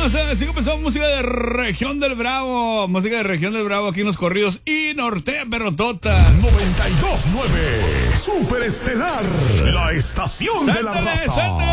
Así comenzó música de Región del Bravo. Música de Región del Bravo aquí en los corridos y Nortea Perrotota. 92.9 Superestelar, la estación de la raza.